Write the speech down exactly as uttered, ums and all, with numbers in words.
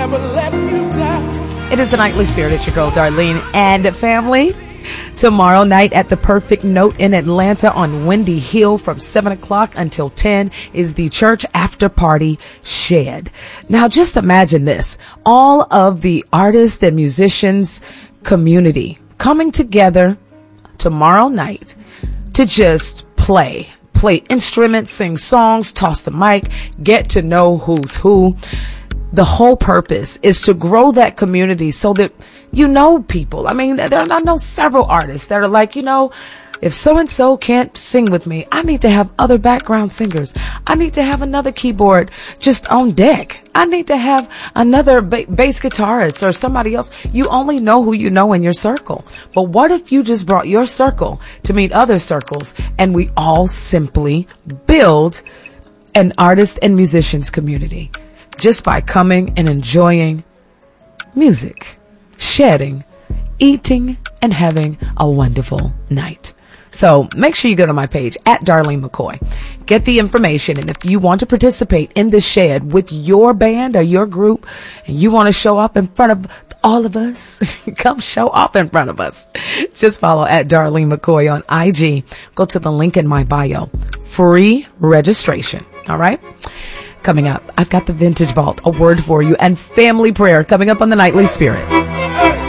never let you down. It is the Nightly Spirit. It's your girl, Darlene, and family. Tomorrow night at the Perfect Note in Atlanta on Windy Hill from seven o'clock until ten is the church after party shed. Now, just imagine this. All of the artists and musicians community coming together tomorrow night to just play. Play instruments, sing songs, toss the mic, get to know who's who. The whole purpose is to grow that community so that you know people. I mean, there are, I know several artists that are like, you know, if so-and-so can't sing with me, I need to have other background singers. I need to have another keyboard just on deck. I need to have another ba- bass guitarist or somebody else. You only know who you know in your circle. But what if you just brought your circle to meet other circles and we all simply build an artist and musicians community just by coming and enjoying music, shedding, eating, and having a wonderful night. So make sure you go to my page at Darlene McCoy. Get the information. And if you want to participate in the shed with your band or your group and you want to show up in front of all of us, come show up in front of us. Just follow at Darlene McCoy on I G. Go to the link in my bio. Free registration. All right. Coming up, I've got the Vintage Vault, a word for you, and family prayer coming up on the Nightly Spirit.